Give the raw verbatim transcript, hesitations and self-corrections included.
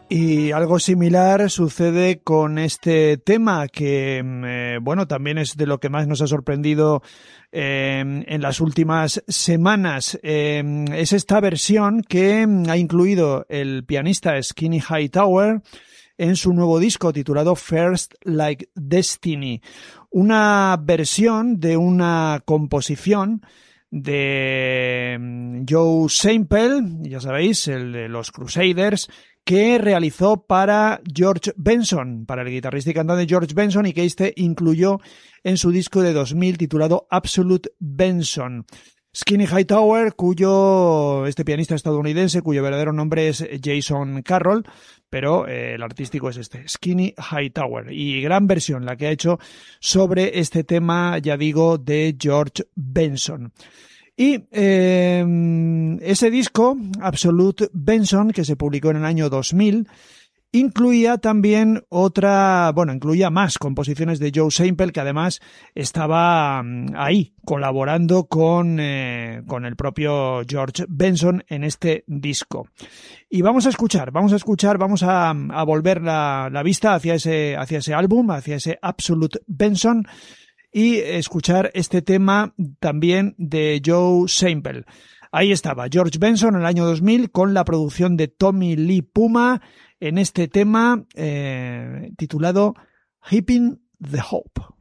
Y algo similar sucede con este tema que, eh, bueno, también es de lo que más nos ha sorprendido eh, en las últimas semanas. Eh, es esta versión que ha incluido el pianista Skinny Hightower en su nuevo disco titulado First Like Destiny. Una versión de una composición de Joe Sample, ya sabéis, el de los Crusaders, que realizó para George Benson, para el guitarrista y cantante George Benson, y que este incluyó en su disco de dos mil titulado Absolute Benson. Skinny Hightower, cuyo, este pianista estadounidense, cuyo verdadero nombre es Jason Carroll, pero eh, el artístico es este, Skinny Hightower. Y gran versión la que ha hecho sobre este tema, ya digo, de George Benson. Y eh, ese disco, Absolute Benson, que se publicó en el año dos mil, incluía también otra, bueno, incluía más composiciones de Joe Sample, que además estaba ahí colaborando con, eh, con el propio George Benson en este disco. Y vamos a escuchar, vamos a escuchar, vamos a, a volver la, la vista hacia ese, hacia ese álbum, hacia ese Absolute Benson, y escuchar este tema también de Joe Sample. Ahí estaba George Benson en el año dos mil con la producción de Tommy Lee Puma en este tema eh, titulado Heaping the Hope.